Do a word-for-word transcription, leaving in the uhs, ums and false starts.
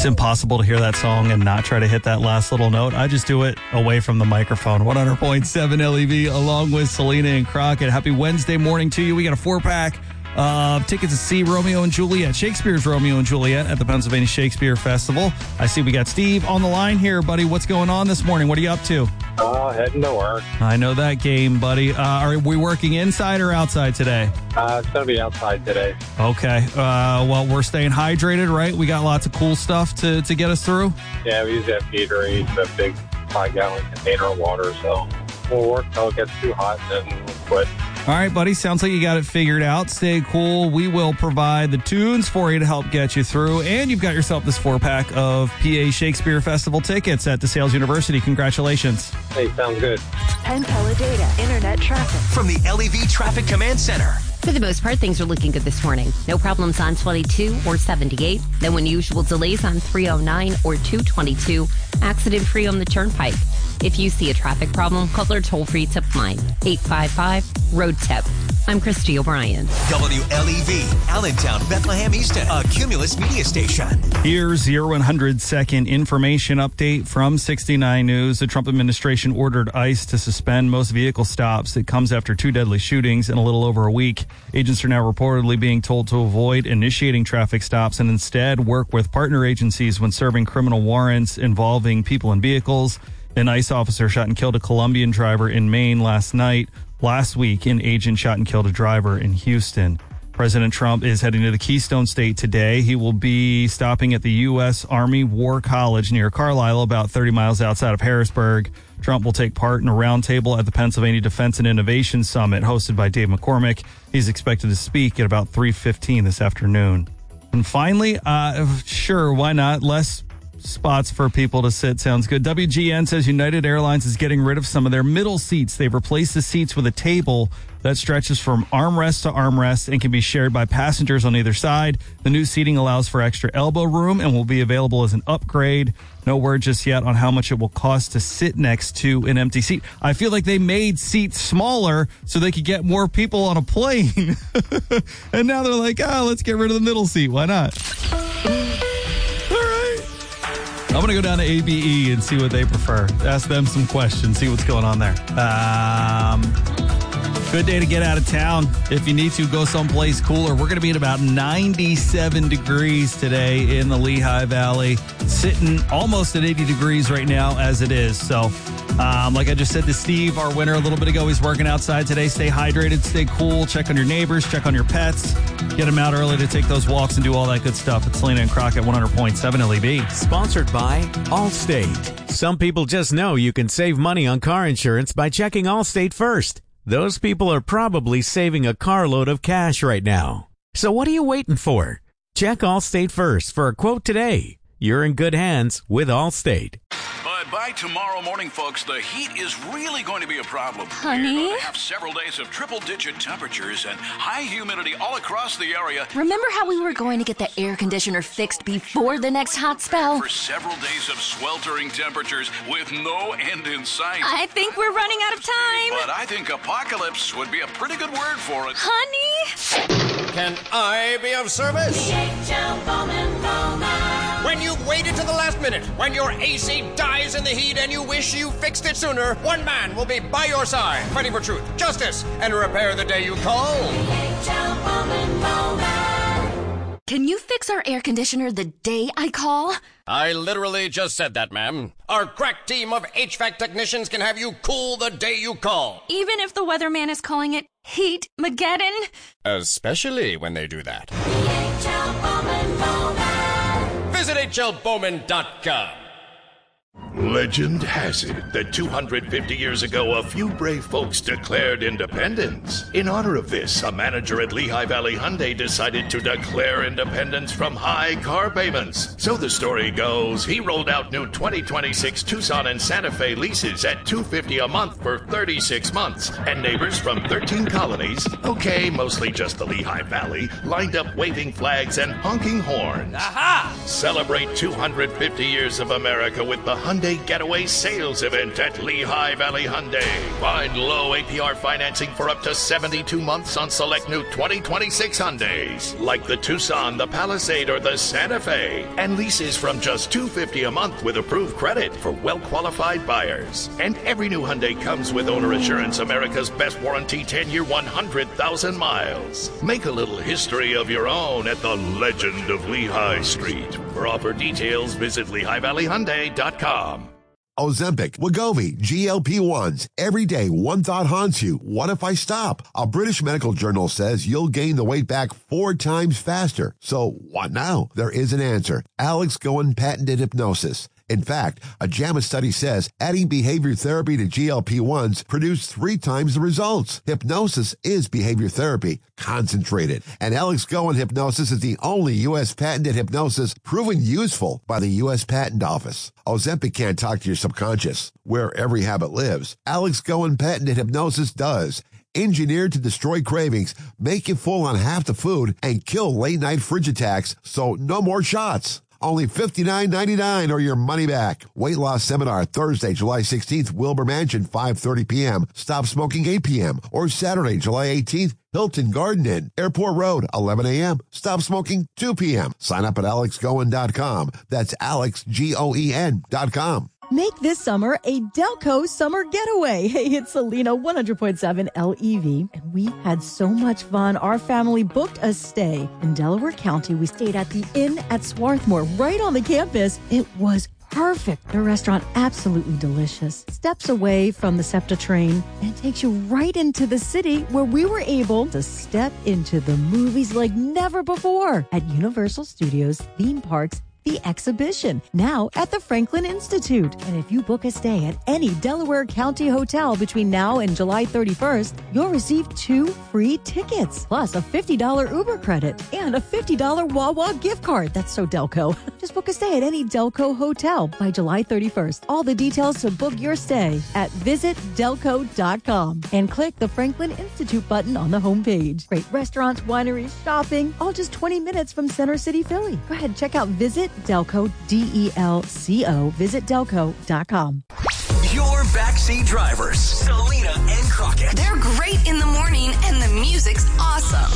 It's impossible to hear that song and not try to hit that last little note. I just do it away from the microphone. one hundred point seven L E V along with Selena and Crockett. Happy Wednesday morning to you. We got a four-pack of tickets to see Romeo and Juliet, Shakespeare's Romeo and Juliet at the Pennsylvania Shakespeare Festival. I see we got Steve on the line here, buddy. What's going on this morning? What are you up to? Uh, heading to work. I know that game, buddy. Uh, are we working inside or outside today? Uh, it's going to be outside today. Okay. Uh, well, we're staying hydrated, right? We got lots of cool stuff to, to get us through? Yeah, we usually have Gatorade, a big five-gallon container of water, so we'll work till it gets too hot and then we'll quit. All right, buddy. Sounds like you got it figured out. Stay cool. We will provide the tunes for you to help get you through. And you've got yourself this four-pack of P A Shakespeare Festival tickets at DeSales University. Congratulations. Hey, sounds good. Pella Data Internet traffic from the L E V Traffic Command Center. For the most part, things are looking good this morning. No problems on twenty-two or seventy-eight. No unusual delays on three oh nine or two twenty-two. Accident-free on the Turnpike. If you see a traffic problem, call our toll-free tip line, eight five five, road tip. I'm Christy O'Brien. W L E V, Allentown, Bethlehem Easton, a Cumulus media station. Here's your one hundred second information update from sixty-nine News. The Trump administration ordered ICE to suspend most vehicle stops. It comes after two deadly shootings in a little over a week. Agents are now reportedly being told to avoid initiating traffic stops and instead work with partner agencies when serving criminal warrants involving people and vehicles. An ICE officer shot and killed a Colombian driver in Maine last night. Last week, an agent shot and killed a driver in Houston. President Trump is heading to the Keystone State today. He will be stopping at the U S. Army War College near Carlisle, about thirty miles outside of Harrisburg. Trump will take part in a roundtable at the Pennsylvania Defense and Innovation Summit hosted by Dave McCormick. He's expected to speak at about three fifteen this afternoon. And finally, uh, sure, why not? Less spots for people to sit sounds good. W G N says United Airlines is getting rid of some of their middle seats. They've replaced the seats with a table that stretches from armrest to armrest and can be shared by passengers on either side. The new seating allows for extra elbow room and will be available as an upgrade. No word just yet on how much it will cost to sit next to an empty seat. I feel like they made seats smaller so they could get more people on a plane. And now they're like, ah, oh, let's get rid of the middle seat. Why not? I'm going to go down to A B E and see what they prefer. Ask them some questions, see what's going on there. Um, good day to get out of town. If you need to, go someplace cooler. We're going to be at about ninety-seven degrees today in the Lehigh Valley. Sitting almost at eighty degrees right now as it is. So, um, like I just said to Steve, our winner a little bit ago, he's working outside today. Stay hydrated, stay cool, check on your neighbors, check on your pets. Get them out early to take those walks and do all that good stuff. It's Selena and Crockett, one hundred point seven L E V. Sponsored by Allstate. Some people just know you can save money on car insurance by checking Allstate first. Those people are probably saving a carload of cash right now. So what are you waiting for? Check Allstate first for a quote today. You're in good hands with Allstate. But by tomorrow morning, folks, the heat is really going to be a problem. Honey? We're going to have several days of triple-digit temperatures and high humidity all across the area. Remember how we were going to get the air conditioner fixed before the next hot spell? For several days of sweltering temperatures with no end in sight. I think we're running out of time. But I think apocalypse would be a pretty good word for it. Honey? Can I be of service? D H L Bowman Bowman. When you've waited to the last minute, when your A C dies in the heat and you wish you fixed it sooner, one man will be by your side, fighting for truth, justice, and repair the day you call. D H L Bowman Bowman. Can you fix our air conditioner the day I call? I literally just said that, ma'am. Our crack team of H V A C technicians can have you cool the day you call. Even if the weatherman is calling it Heat-mageddon? Especially when they do that. D H L Bowman Bowman. Visit H L Bowman dot com. Legend has it that two hundred fifty years ago, a few brave folks declared independence. In honor of this, a manager at Lehigh Valley Hyundai decided to declare independence from high car payments. So the story goes, he rolled out new twenty twenty-six Tucson and Santa Fe leases at two hundred fifty dollars a month for thirty-six months. And neighbors from thirteen colonies, okay, mostly just the Lehigh Valley, lined up waving flags and honking horns. Aha! Celebrate two hundred fifty years of America with the Hyundai Hyundai Getaway Sales Event at Lehigh Valley Hyundai. Find low A P R financing for up to seventy-two months on select new twenty twenty-six Hyundais, like the Tucson, the Palisade, or the Santa Fe. And leases from just two hundred fifty dollars a month with approved credit for well-qualified buyers. And every new Hyundai comes with Owner Assurance, America's best warranty, ten-year, one hundred thousand miles. Make a little history of your own at the Legend of Lehigh Street. For offer details, visit Lehigh Valley Hyundai dot com. Ozempic, Wegovy, G L P ones. Every day, one thought haunts you. What if I stop? A British medical journal says you'll gain the weight back four times faster. So what now? There is an answer. Alex Goen patented hypnosis. In fact, a JAMA study says adding behavior therapy to G L P ones produced three times the results. Hypnosis is behavior therapy, concentrated. And Alex Goen Hypnosis is the only U S patented hypnosis proven useful by the U S Patent Office. Ozempic can't talk to your subconscious, where every habit lives. Alex Goen patented hypnosis does. Engineered to destroy cravings, make you full on half the food, and kill late-night fridge attacks, so no more shots. Only fifty-nine ninety-nine or your money back. Weight loss seminar Thursday, July sixteenth, Wilbur Mansion, five thirty p.m. Stop smoking, eight p.m. Or Saturday, July eighteenth, Hilton Garden Inn, Airport Road, eleven a.m. Stop smoking, two p.m. Sign up at alex goen dot com. That's Alex, G O E N dot com. Make this summer a Delco summer getaway. Hey, it's Selena, one hundred point seven L E V, and we had so much fun. Our family booked a stay in Delaware County. We stayed at the Inn at Swarthmore, right on the campus. It was perfect. The restaurant, absolutely delicious. Steps away from the SEPTA train, and it takes you right into the city where we were able to step into the movies like never before at Universal Studios Theme Parks, The Exhibition, now at the Franklin Institute. And if you book a stay at any Delaware County hotel between now and July thirty-first, you'll receive two free tickets, plus a fifty dollars Uber credit and a fifty dollars Wawa gift card. That's so Delco. Just book a stay at any Delco hotel by July thirty-first. All the details to book your stay at visit delco dot com and click the Franklin Institute button on the homepage. Great restaurants, wineries, shopping, all just twenty minutes from Center City, Philly. Go ahead and check out Visit Delco, D E L C O. Visit delco dot com. Your backseat drivers, Selena and Crockett. They're great in the morning and the music's awesome.